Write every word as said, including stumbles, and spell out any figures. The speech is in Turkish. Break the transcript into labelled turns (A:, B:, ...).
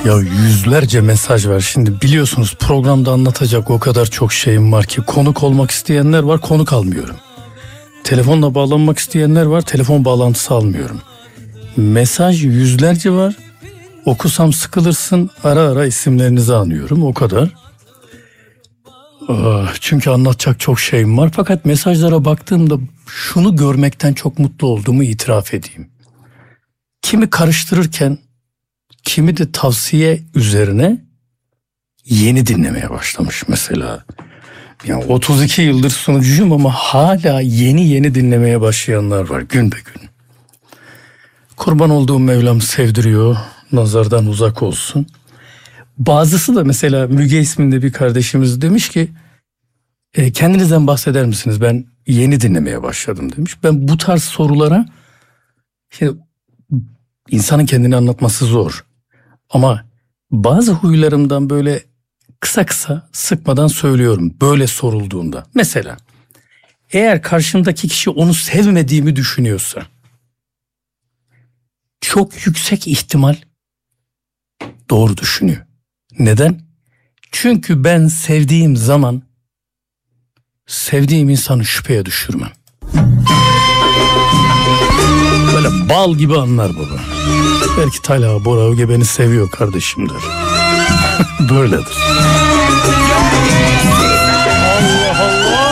A: Ya yüzlerce mesaj var. Şimdi biliyorsunuz programda anlatacak o kadar çok şeyim var ki, konuk olmak isteyenler var, konuk almıyorum. Telefonla bağlanmak isteyenler var, telefon bağlantısı almıyorum. Mesaj yüzlerce var. Okusam sıkılırsın, ara ara isimlerinizi anıyorum, o kadar. Çünkü anlatacak çok şeyim var. Fakat mesajlara baktığımda şunu görmekten çok mutlu olduğumu itiraf edeyim. Kimi karıştırırken, kimi de tavsiye üzerine yeni dinlemeye başlamış mesela. Yani otuz iki yıldır sunucuyum ama hala yeni yeni dinlemeye başlayanlar var gün be gün. Kurban olduğum Mevlam sevdiriyor, nazardan uzak olsun. Bazısı da mesela Müge isminde bir kardeşimiz demiş ki e, kendinizden bahseder misiniz? Ben yeni dinlemeye başladım demiş. Ben bu tarz sorulara, şimdi insanın kendini anlatması zor. Ama bazı huylarımdan böyle kısa kısa sıkmadan söylüyorum böyle sorulduğunda. Mesela eğer karşımdaki kişi onu sevmediğimi düşünüyorsa çok yüksek ihtimal doğru düşünüyor. Neden? Çünkü ben sevdiğim zaman sevdiğim insanı şüpheye düşürmem. Böyle bal gibi anlar baba. Belki Talha Bora Öge beni seviyor kardeşim der. Böyledir.